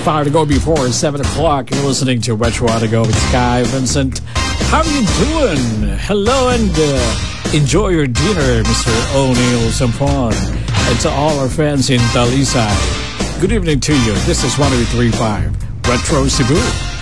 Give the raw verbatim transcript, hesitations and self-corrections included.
Five to go before seven o'clock. You're listening to Retro On to Go with Sky Vincent. How you doing? Hello and uh, enjoy your dinner, Mister O'Neill Sampon. And to all our fans in Talisay, good evening to you. This is one oh three point five Retro Cebu.